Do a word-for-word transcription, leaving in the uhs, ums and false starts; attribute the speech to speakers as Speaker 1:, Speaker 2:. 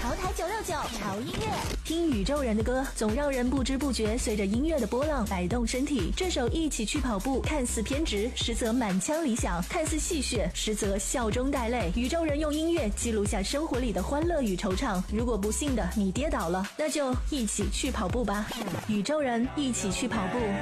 Speaker 1: 潮台九六九潮音乐，听宇宙人的歌，总让人不知不觉随着音乐的波浪摆动身体。这首《一起去跑步》看似偏执，实则满腔理想；看似戏谑，实则笑中带泪。宇宙人用音乐记录下生活里的欢乐与惆怅。如果不幸的你跌倒了，那就一起去跑步吧。宇宙人一起去跑步。